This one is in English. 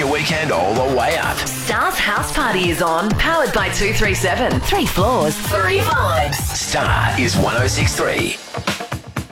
your weekend all the way up. Star's house party is on, powered by 237. 3 floors, 3 vibes. Star is 106.3.